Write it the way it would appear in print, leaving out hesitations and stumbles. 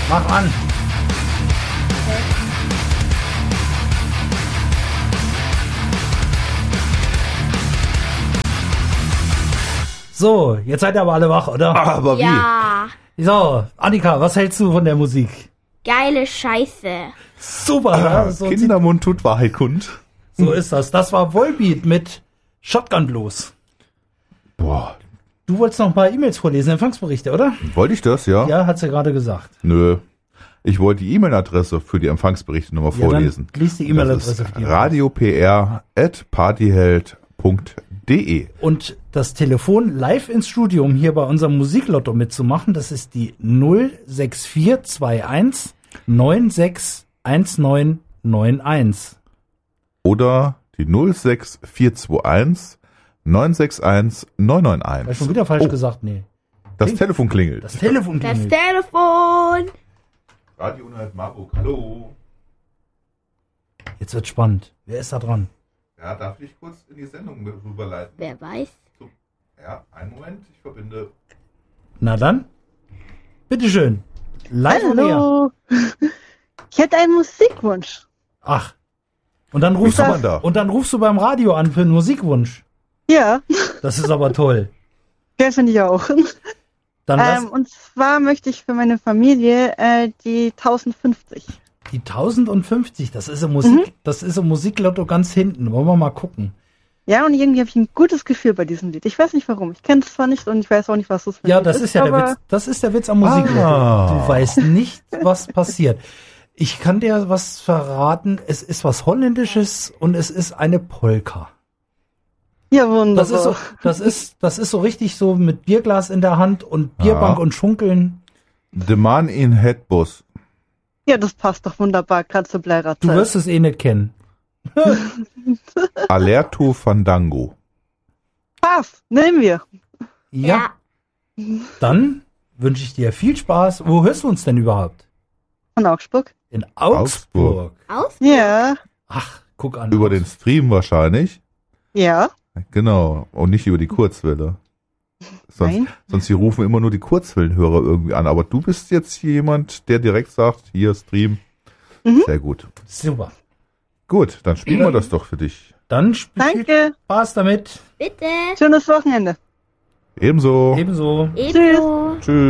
Mach an. So, jetzt seid ihr aber alle wach, oder? Aber wie? Ja, So, Annika, was hältst du von der Musik? geile Scheiße. Super, ne? So, Kindermund tut Wahrheit kund. so ist das. Das war Volbeat mit Shotgun Blues. Boah, Du wolltest noch ein paar E-Mails vorlesen, Empfangsberichte, oder? wollte ich das, ja? Ja, hat sie gerade gesagt. Nö. Ich wollte die E-Mail-Adresse für die Empfangsberichte nochmal vorlesen. Dann lies die E-Mail-Adresse für die. radiopr@partyheld.de. Und das Telefon live ins Studio, um hier bei unserem Musiklotto mitzumachen, das ist die 06421 961991. Oder die 06421 961 Habe ich 991. schon wieder falsch Oh, gesagt? Nee. das Telefon klingelt. Das Telefon Das klingelt. Telefon. Radio Unhalt Marburg, hallo. Jetzt wird spannend. Wer ist da dran? Ja, darf ich kurz in die Sendung rüberleiten? Wer weiß. Ja, einen Moment, ich verbinde. Na dann. Bitteschön. Live on air. Hallo. Ich hätte einen Musikwunsch. Ach. Und dann rufst Wie kann man da? du beim Radio an für einen Musikwunsch. Ja, Das ist aber toll. der finde ich auch. Dann lass Und zwar möchte ich für meine Familie die 1050. die 1050. Das ist im Musiklotto ganz hinten. Wollen wir mal gucken. Ja, und irgendwie habe ich ein gutes Gefühl bei diesem Lied. Ich weiß nicht warum. Ich kenne es zwar nicht und ich weiß auch nicht, was das für ein Ja, Lied das ist ja der aber Witz. Das ist der Witz am Musiklotto. Ah. Du weißt nicht, was passiert. Ich kann dir was verraten. Es ist was Holländisches und es ist eine Polka. Ja, Das wunderbar. ist so, das ist so richtig so mit Bierglas in der Hand und Bierbank Ja. und Schunkeln. The Man in Headbus. Ja, das passt doch wunderbar, gerade zur Bleiratzeit. Du wirst es eh nicht kennen. Alerto Fandango. Passt, nehmen wir. Ja. Dann wünsche ich dir viel Spaß. Wo hörst du uns denn überhaupt? Von Augsburg. In Augsburg. Aus? Ja, Ach, guck an. Über den Stream wahrscheinlich. ja. Genau. Und nicht über die Kurzwelle. Nein. Sonst hier rufen immer nur die Kurzwellenhörer irgendwie an. Aber du bist jetzt hier jemand, der direkt sagt, hier Stream. Mhm. Sehr gut. Super. Gut, dann spielen wir das doch für dich. Dann viel Danke. Spaß damit. Bitte. Schönes Wochenende. Ebenso. Ebenso. Ebenso. Tschüss.